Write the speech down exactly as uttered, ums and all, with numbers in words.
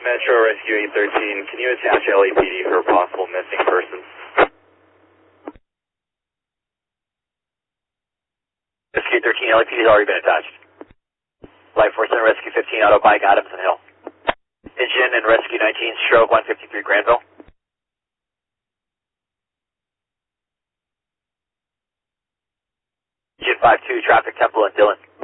Metro Rescue eight thirteen, can you attach L A P D for possible missing persons? Rescue thirteen, L A P D has already been attached. Life Force and Rescue fifteen, Auto Bike, Adamson Hill. Engine and Rescue nineteen, stroke one fifty-three, Granville. Engine five two, Traffic Temple and Dillon.